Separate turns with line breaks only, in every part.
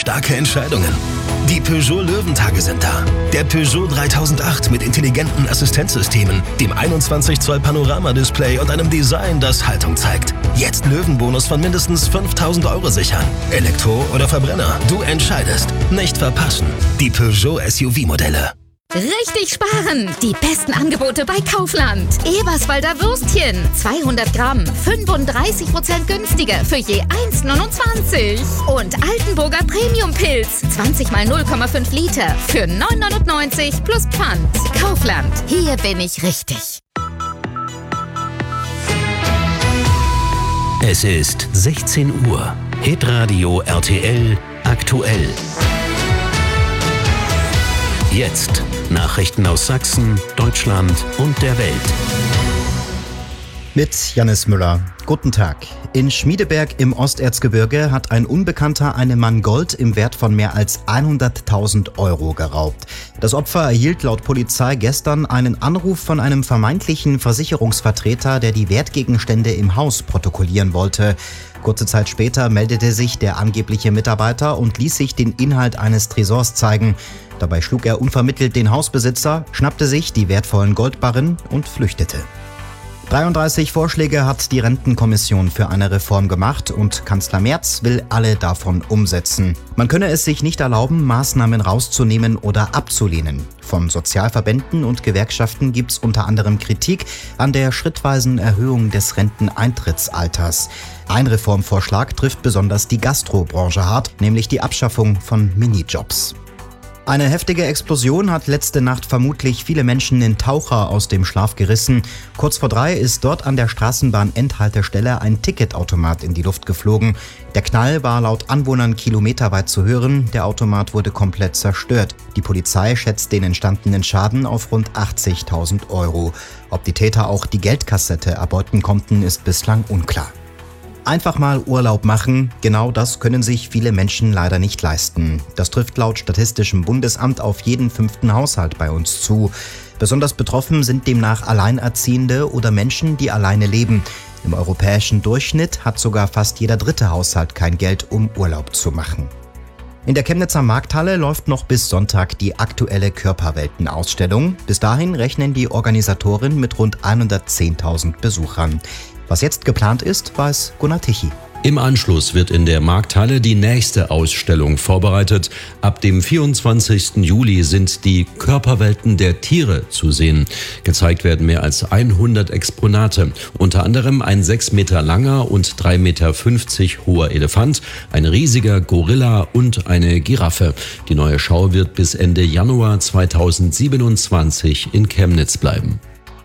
starke Entscheidungen. Die Peugeot Löwentage sind da. Der Peugeot 3008 mit intelligenten Assistenzsystemen, dem 21 Zoll Panoramadisplay und einem Design, das Haltung zeigt. Jetzt Löwenbonus von mindestens 5.000 € sichern. Elektro oder Verbrenner, du entscheidest. Nicht verpassen. Die Peugeot SUV-Modelle.
Richtig sparen! Die besten Angebote bei Kaufland. Eberswalder Würstchen, 200 Gramm, 35% günstiger für je 1,29. Und Altenburger Premium-Pilz, 20 mal 0,5 Liter für 9,99 plus Pfand. Kaufland, hier bin ich richtig.
Es ist 16 Uhr. Hitradio RTL aktuell. Jetzt Nachrichten aus Sachsen, Deutschland und der Welt.
Mit Jannis Müller. Guten Tag. In Schmiedeberg im Osterzgebirge hat ein Unbekannter einem Mann Gold im Wert von mehr als 100.000 € geraubt. Das Opfer erhielt laut Polizei gestern einen Anruf von einem vermeintlichen Versicherungsvertreter, der die Wertgegenstände im Haus protokollieren wollte. Kurze Zeit später meldete sich der angebliche Mitarbeiter und ließ sich den Inhalt eines Tresors zeigen. Dabei schlug er unvermittelt den Hausbesitzer, schnappte sich die wertvollen Goldbarren und flüchtete. 33 Vorschläge hat die Rentenkommission für eine Reform gemacht und Kanzler Merz will alle davon umsetzen. Man könne es sich nicht erlauben, Maßnahmen rauszunehmen oder abzulehnen. Von Sozialverbänden und Gewerkschaften gibt's unter anderem Kritik an der schrittweisen Erhöhung des Renteneintrittsalters. Ein Reformvorschlag trifft besonders die Gastrobranche hart, nämlich die Abschaffung von Minijobs. Eine heftige Explosion hat letzte Nacht vermutlich viele Menschen in Taucher aus dem Schlaf gerissen. Kurz vor 3 ist dort an der Straßenbahn-Endhaltestelle ein Ticketautomat in die Luft geflogen. Der Knall war laut Anwohnern kilometerweit zu hören. Der Automat wurde komplett zerstört. Die Polizei schätzt den entstandenen Schaden auf rund 80.000 €. Ob die Täter auch die Geldkassette erbeuten konnten, ist bislang unklar. Einfach mal Urlaub machen, genau das können sich viele Menschen leider nicht leisten. Das trifft laut Statistischem Bundesamt auf jeden 5. Haushalt bei uns zu. Besonders betroffen sind demnach Alleinerziehende oder Menschen, die alleine leben. Im europäischen Durchschnitt hat sogar fast jeder 3. Haushalt kein Geld, um Urlaub zu machen. In der Chemnitzer Markthalle läuft noch bis Sonntag die aktuelle Körperwelten-Ausstellung. Bis dahin rechnen die Organisatoren mit rund 110.000 Besuchern. Was jetzt geplant ist, weiß Gunnar Tichy.
Im Anschluss wird in der Markthalle die nächste Ausstellung vorbereitet. Ab dem 24. Juli sind die Körperwelten der Tiere zu sehen. Gezeigt werden mehr als 100 Exponate. Unter anderem ein 6 Meter langer und 3,50 Meter hoher Elefant, ein riesiger Gorilla und eine Giraffe. Die neue Schau wird bis Ende Januar 2027 in Chemnitz bleiben.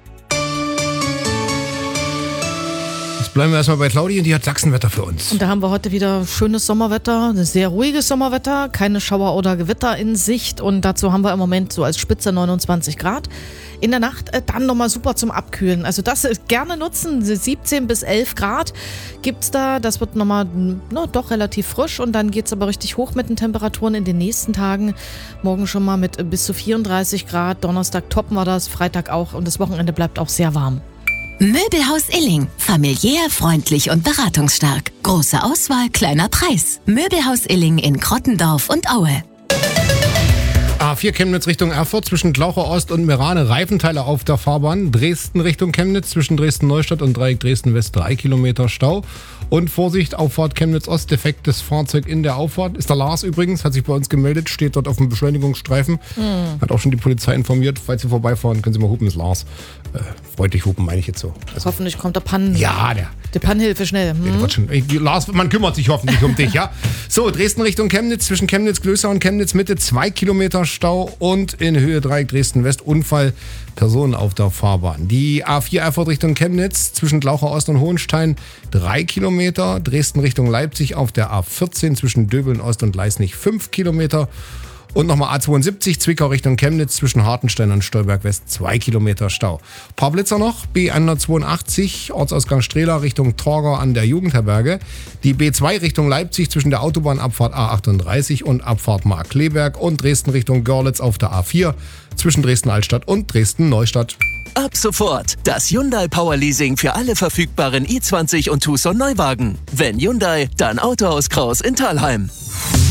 Bleiben wir erstmal bei Claudi und die hat Sachsenwetter für uns.
Und da haben wir heute wieder schönes Sommerwetter, sehr ruhiges Sommerwetter, keine Schauer oder Gewitter in Sicht und dazu haben wir im Moment so als Spitze 29 Grad. In der Nacht dann nochmal super zum Abkühlen. Also das gerne nutzen, 17 bis 11 Grad gibt's da. Das wird nochmal doch relativ frisch und dann geht's aber richtig hoch mit den Temperaturen in den nächsten Tagen. Morgen schon mal mit bis zu 34 Grad, Donnerstag toppen wir das, Freitag auch und das Wochenende bleibt auch sehr warm.
Möbelhaus Illing. Familiär, freundlich und beratungsstark. Große Auswahl, kleiner Preis. Möbelhaus Illing in Krottendorf und Aue.
A4 Chemnitz Richtung Erfurt zwischen Glaucher Ost und Merane. Reifenteile auf der Fahrbahn. Dresden Richtung Chemnitz zwischen Dresden-Neustadt und Dreieck Dresden-West 3 Kilometer Stau. Und Vorsicht, Auffahrt Chemnitz Ost, defektes Fahrzeug in der Auffahrt. Ist der Lars übrigens, hat sich bei uns gemeldet, steht dort auf dem Beschleunigungsstreifen. Hat auch schon die Polizei informiert. Falls Sie vorbeifahren, können Sie mal hupen, ist Lars. Freundlich hupen, meine ich jetzt so.
Also, hoffentlich kommt der Pannen.
Ja,
die Pannenhilfe schnell.
Lars, man kümmert sich hoffentlich um dich, ja? So, Dresden Richtung Chemnitz, zwischen Chemnitz-Glößau und Chemnitz-Mitte 2 Kilometer Stau und in Höhe Dreieck Dresden-West Unfall, Personen auf der Fahrbahn. Die A4 Erfurt Richtung Chemnitz, zwischen Glaucher Ost und Hohenstein 3 Kilometer. Dresden Richtung Leipzig auf der A14 zwischen Döbeln Ost und Leisnig 5 Kilometer. Und nochmal A72, Zwickau Richtung Chemnitz zwischen Hartenstein und Stolberg West 2 Kilometer Stau. Paar Blitzer noch, B182, Ortsausgang Strehla Richtung Torgau an der Jugendherberge. Die B2 Richtung Leipzig zwischen der Autobahnabfahrt A38 und Abfahrt Markkleeberg und Dresden Richtung Görlitz auf der A4 zwischen Dresden-Altstadt und Dresden-Neustadt.
Ab sofort das Hyundai Power Leasing für alle verfügbaren i20 und Tucson Neuwagen. Wenn Hyundai, dann Autohaus Kraus in Thalheim.